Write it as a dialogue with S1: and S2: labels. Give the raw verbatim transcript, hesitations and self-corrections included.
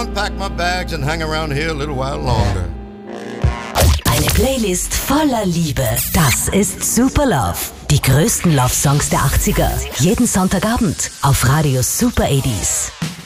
S1: Pack my bags and hang around here a little while longer.
S2: Eine Playlist voller Liebe. Das ist Super Love. Die größten Love-Songs der achtziger. Jeden Sonntagabend auf Radio Super achtziger.